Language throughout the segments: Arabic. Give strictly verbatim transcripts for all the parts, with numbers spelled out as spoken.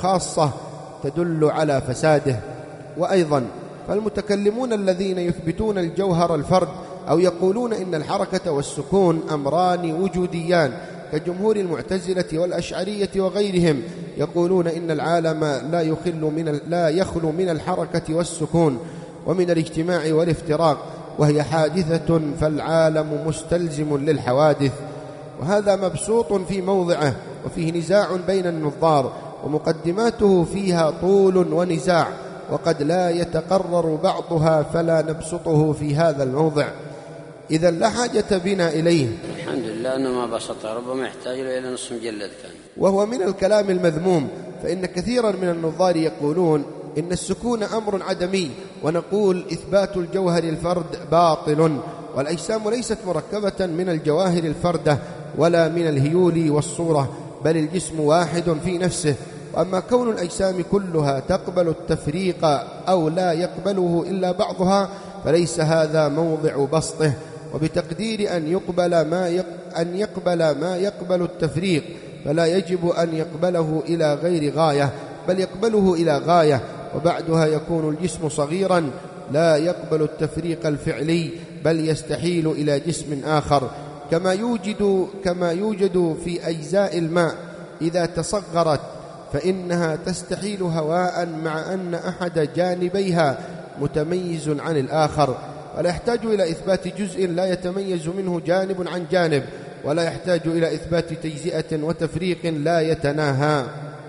خاصة تدل على فساده. وأيضا فالمتكلمون الذين يثبتون الجوهر الفرد أو يقولون إن الحركة والسكون أمران وجوديان كجمهور المعتزلة والأشعرية وغيرهم، يقولون إن العالم لا يخل من لا يخلو من الحركة والسكون ومن الاجتماع والافتراق، وهي حادثة فالعالم مستلزم للحوادث. وهذا مبسوط في موضعه وفيه نزاع بين النظار، ومقدماته فيها طول ونزاع، وقد لا يتقرر بعضها فلا نبسطه في هذا الموضع، إذا لا حاجة بنا إليه. الحمد لله أنه ما بسط، ربما يحتاج إلى نصف مجلد كان. وهو من الكلام المذموم، فإن كثيرا من النظار يقولون إن السكون أمر عدمي، ونقول إثبات الجوهر الفرد باطل، والأجسام ليست مركبة من الجواهر الفردة ولا من الهيول والصورة، بل الجسم واحد في نفسه. وأما كون الأجسام كلها تقبل التفريق أو لا يقبله إلا بعضها فليس هذا موضع بسطه. وبتقدير أن يقبل ما يق... أن يقبل ما يقبل التفريق فلا يجب أن يقبله إلى غير غاية، بل يقبله إلى غاية، وبعدها يكون الجسم صغيرا لا يقبل التفريق الفعلي، بل يستحيل إلى جسم آخر، كما يوجد كما يوجد في أجزاء الماء إذا تصغرت فإنها تستحيل هواء مع أن أحد جانبيها متميز عن الآخر، ولا يحتاج إلى إثبات جزء لا يتميز منه جانب عن جانب، ولا يحتاج إلى إثبات تجزئة وتفريق لا يتناهى،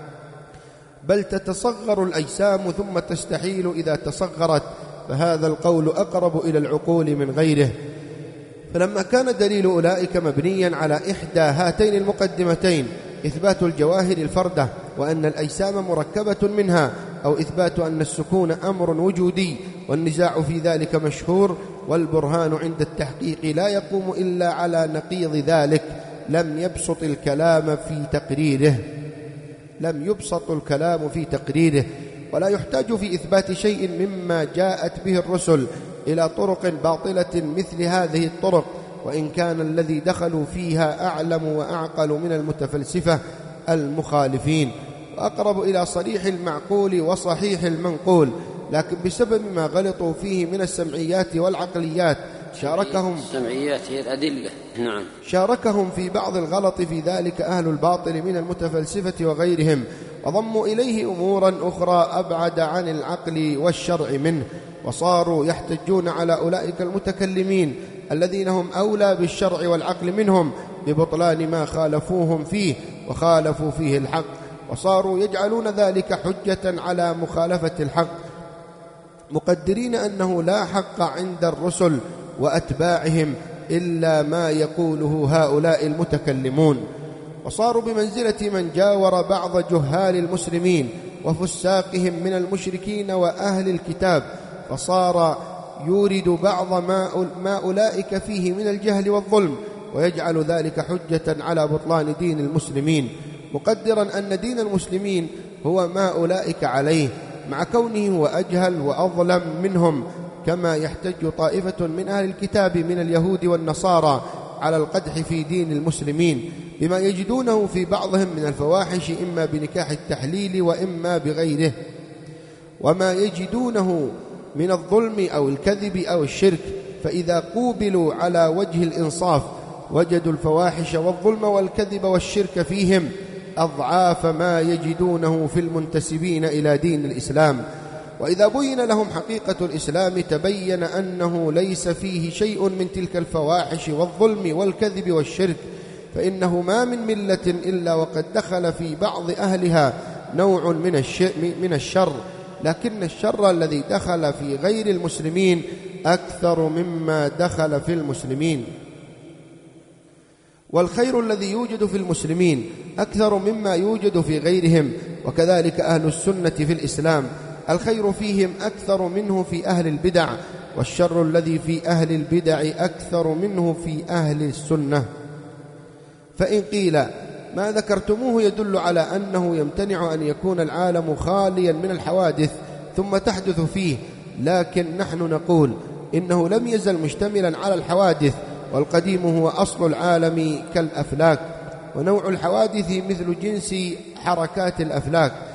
بل تتصغر الأجسام ثم تستحيل إذا تصغرت، فهذا القول أقرب إلى العقول من غيره. فلما كان دليل أولئك مبنيا على إحدى هاتين المقدمتين، إثبات الجواهر الفردة وأن الأجسام مركبة منها، أو إثبات أن السكون أمر وجودي، والنزاع في ذلك مشهور، والبرهان عند التحقيق لا يقوم إلا على نقيض ذلك، لم يبسط الكلام في تقريره لم يبسط الكلام في تقريره ولا يحتاج في إثبات شيء مما جاءت به الرسل إلى طرق باطلة مثل هذه الطرق، وإن كان الذي دخلوا فيها أعلم وأعقل من المتفلسفة المخالفين، وأقرب إلى صريح المعقول وصحيح المنقول، لكن بسبب ما غلطوا فيه من السمعيات والعقليات شاركهم السمعيات هي الأدلة. نعم. شاركهم في بعض الغلط في ذلك أهل الباطل من المتفلسفة وغيرهم، وضموا إليه أمورا أخرى أبعد عن العقل والشرع منه، وصاروا يحتجون على أولئك المتكلمين الذين هم أولى بالشرع والعقل منهم ببطلان ما خالفوهم فيه وخالفوا فيه الحق، وصاروا يجعلون ذلك حجة على مخالفة الحق، مقدرين أنه لا حق عند الرسل وأتباعهم إلا ما يقوله هؤلاء المتكلمون، وصاروا بمنزلة من جاور بعض جهال المسلمين وفساقهم من المشركين وأهل الكتاب، فصار يورد بعض ما, ما أولئك فيه من الجهل والظلم، ويجعل ذلك حجة على بطلان دين المسلمين، مقدرا أن دين المسلمين هو ما أولئك عليه، مع كونه هو أجهل وأظلم منهم، كما يحتج طائفة من أهل الكتاب من اليهود والنصارى على القدح في دين المسلمين بما يجدونه في بعضهم من الفواحش، إما بنكاح التحليل وإما بغيره، وما يجدونه من الظلم أو الكذب أو الشرك، فإذا قوبلوا على وجه الإنصاف وجدوا الفواحش والظلم والكذب والشرك فيهم أضعاف ما يجدونه في المنتسبين إلى دين الإسلام. وإذا بين لهم حقيقة الإسلام تبين أنه ليس فيه شيء من تلك الفواحش والظلم والكذب والشرك، فإنه ما من ملة إلا وقد دخل في بعض أهلها نوع من الشر، لكن الشر الذي دخل في غير المسلمين أكثر مما دخل في المسلمين، والخير الذي يوجد في المسلمين أكثر مما يوجد في غيرهم، وكذلك أهل السنة في الإسلام الخير فيهم أكثر منه في أهل البدع، والشر الذي في أهل البدع أكثر منه في أهل السنة. فإن قيل ما ذكرتموه يدل على أنه يمتنع أن يكون العالم خاليا من الحوادث ثم تحدث فيه، لكن نحن نقول إنه لم يزل مشتملا على الحوادث، والقديم هو أصل العالم كالأفلاك، ونوع الحوادث مثل جنس حركات الأفلاك،